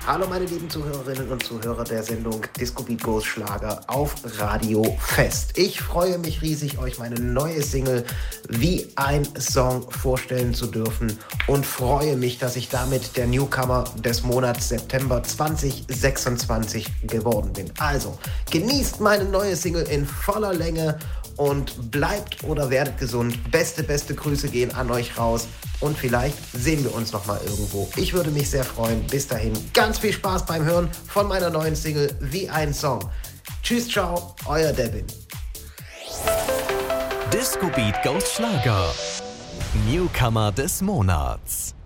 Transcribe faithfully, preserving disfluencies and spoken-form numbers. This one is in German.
Hallo meine lieben Zuhörerinnen und Zuhörer der Sendung Disco Beat Goes Schlager auf Radio Fest. Ich freue mich riesig, euch meine neue Single Wie ein Song vorstellen zu dürfen und freue mich, dass ich damit der Newcomer des Monats September zwanzig sechsundzwanzig geworden bin. Also, genießt meine neue Single in voller Länge und bleibt oder werdet gesund. Beste, beste Grüße gehen an euch raus. Und vielleicht sehen wir uns noch mal irgendwo. Ich würde mich sehr freuen. Bis dahin ganz viel Spaß beim Hören von meiner neuen Single Wie ein Song. Tschüss, ciao, euer Devin. Disco Beat Goes Schlager. Newcomer des Monats.